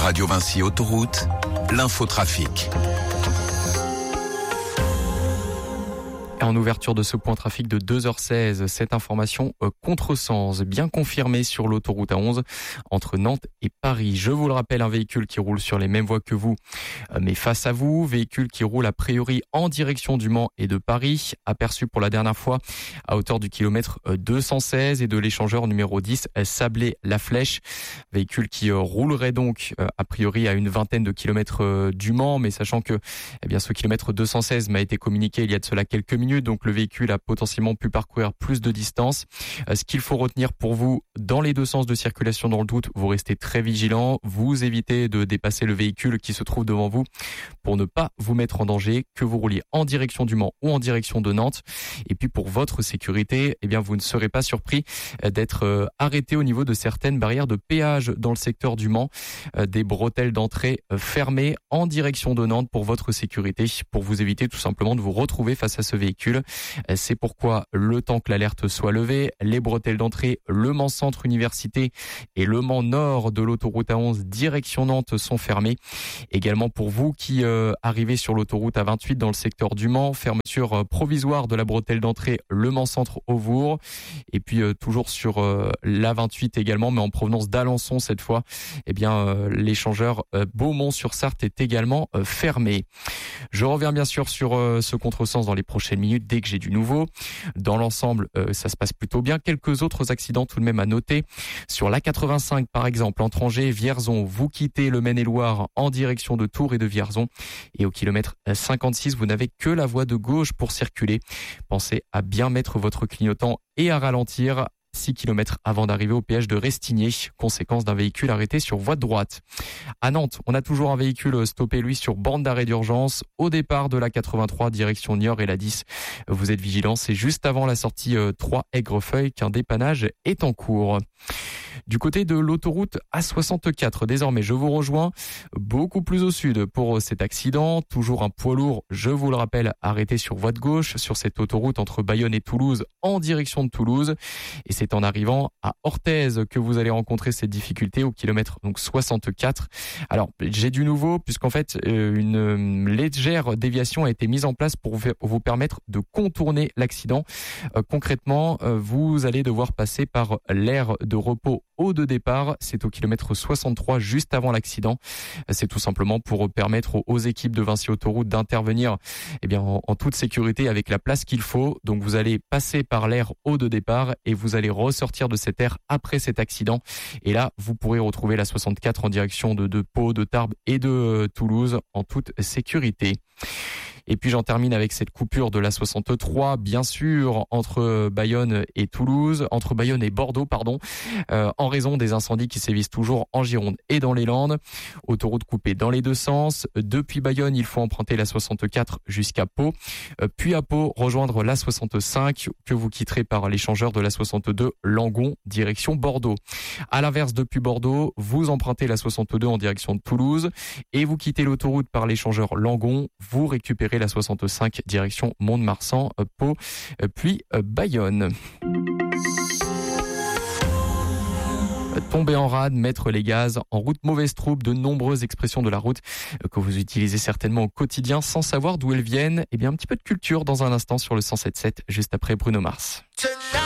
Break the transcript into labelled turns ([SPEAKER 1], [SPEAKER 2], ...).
[SPEAKER 1] Radio Vinci Autoroute, l'infotrafic.
[SPEAKER 2] En ouverture de ce point trafic de 2h16, cette information contresens bien confirmée sur l'autoroute A11 entre Nantes et Paris. Je vous le rappelle, un véhicule qui roule sur les mêmes voies que vous, mais face à vous, véhicule qui roule a priori en direction du Mans et de Paris, aperçu pour la dernière fois à hauteur du kilomètre 216 et de l'échangeur numéro 10 Sablé-La Flèche. Véhicule qui roulerait donc a priori à une vingtaine de kilomètres du Mans, mais sachant que ce kilomètre 216 m'a été communiqué il y a de cela quelques minutes, donc le véhicule a potentiellement pu parcourir plus de distance. Ce qu'il faut retenir pour vous, dans les deux sens de circulation dans le doute, vous restez très vigilant, vous évitez de dépasser le véhicule qui se trouve devant vous pour ne pas vous mettre en danger, que vous rouliez en direction du Mans ou en direction de Nantes. Et puis pour votre sécurité, vous ne serez pas surpris d'être arrêté au niveau de certaines barrières de péage dans le secteur du Mans, des bretelles d'entrée fermées en direction de Nantes pour votre sécurité, pour vous éviter tout simplement de vous retrouver face à ce véhicule. C'est pourquoi le temps que l'alerte soit levée, les bretelles d'entrée, le Mans Centre Université et le Mans Nord de l'autoroute A11 direction Nantes sont fermés. Également pour vous qui arrivez sur l'autoroute A28 dans le secteur du Mans, fermeture provisoire de la bretelle d'entrée le Mans Centre Auvour. Et puis toujours sur l'A28 également, mais en provenance d'Alençon cette fois, l'échangeur Beaumont-sur-Sarthe est également fermé. Je reviens bien sûr sur ce contresens dans les prochaines minutes dès que j'ai du nouveau. Dans l'ensemble, ça se passe plutôt bien. Quelques autres accidents tout de même à noter. Sur l'A85 par exemple, entre Angers et Vierzon, vous quittez le Maine-et-Loire en direction de Tours et de Vierzon. Et au kilomètre 56, vous n'avez que la voie de gauche pour circuler. Pensez à bien mettre votre clignotant et à ralentir. 6 km avant d'arriver au péage de Restigné, conséquence d'un véhicule arrêté sur voie de droite. À Nantes, on a toujours un véhicule stoppé, lui, sur borne d'arrêt d'urgence, au départ de la 83, direction Niort et la 10. Vous êtes vigilants, c'est juste avant la sortie 3 Aigrefeuille qu'un dépannage est en cours. Du côté de l'autoroute A64, désormais, je vous rejoins beaucoup plus au sud pour cet accident. Toujours un poids lourd, je vous le rappelle, arrêté sur voie de gauche sur cette autoroute entre Bayonne et Toulouse en direction de Toulouse. Et c'est en arrivant à Orthez que vous allez rencontrer cette difficulté au kilomètre 64. Alors, j'ai du nouveau puisqu'en fait, une légère déviation a été mise en place pour vous permettre de contourner l'accident. Concrètement, vous allez devoir passer par l'aire de repos haut de départ, c'est au kilomètre 63 juste avant l'accident. C'est tout simplement pour permettre aux équipes de Vinci Autoroute d'intervenir en toute sécurité avec la place qu'il faut. Donc vous allez passer par l'aire haut de départ et vous allez ressortir de cette aire après cet accident. Et là, vous pourrez retrouver la 64 en direction de Pau, de Tarbes et de Toulouse en toute sécurité. Et puis j'en termine avec cette coupure de la 63, bien sûr, entre Bayonne et Bordeaux, en raison des incendies qui sévissent toujours en Gironde et dans les Landes. Autoroute coupée dans les deux sens. Depuis Bayonne, il faut emprunter la 64 jusqu'à Pau. Puis à Pau, rejoindre la 65 que vous quitterez par l'échangeur de la 62 Langon, direction Bordeaux. À l'inverse, depuis Bordeaux, vous empruntez la 62 en direction de Toulouse et vous quittez l'autoroute par l'échangeur Langon. Vous récupérez la 65 direction Mont-de-Marsan, Pau, puis Bayonne. Tomber en rade, mettre les gaz, en route mauvaise troupe, de nombreuses expressions de la route que vous utilisez certainement au quotidien sans savoir d'où elles viennent. Un petit peu de culture dans un instant sur le 107.7, juste après Bruno Mars.